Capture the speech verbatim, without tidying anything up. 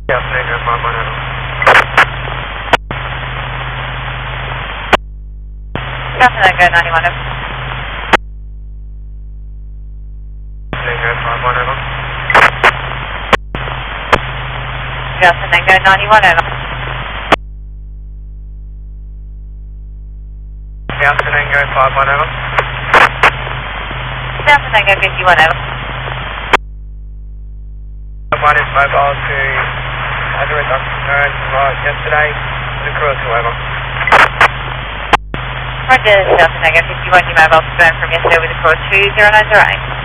Yes, negative five one zero. Delta Tango ninety-one over. Negative five one zero. Delta Tango ninety-one over. Delta Tango five one zero. Delta Tango fifty-one over. One is mobile to Azure Doctor Known yesterday. The crew is over. Roger, Delta Tango fifty-one, you mobile to burn from yesterday with a call two zero nine zero eight.